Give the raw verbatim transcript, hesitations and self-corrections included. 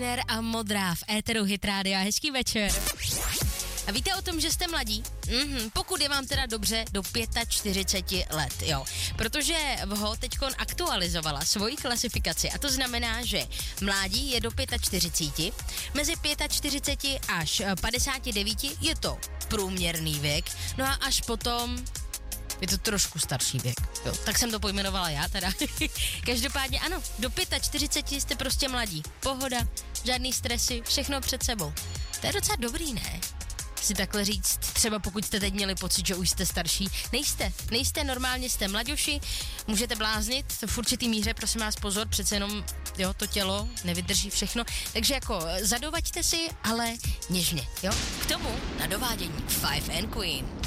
A Modrá v éteru Hit Rádia. Hezký večer. A víte o tom, že jste mladí? Mhm, pokud je vám teda dobře do čtyřicet pět let, jo. Protože Vho teďkon aktualizovala svoji klasifikaci a to znamená, že mládí je do čtyřicet pět, mezi čtyřicet pět až padesát devět je to průměrný věk, no a až potom je to trošku starší věk, jo. Tak jsem to pojmenovala já teda. Každopádně ano, do čtyřicet pět jste prostě mladí. Pohoda, žádný stresy, všechno před sebou. To je docela dobrý, ne? Si takhle říct, třeba pokud jste teď měli pocit, že už jste starší. Nejste, nejste, normálně jste mladěši, můžete bláznit, to v určitý míře, prosím vás pozor, přece jenom, jo, to tělo nevydrží všechno, takže jako zadovaďte si, ale něžně, jo. K tomu na dovádění Five and Queen.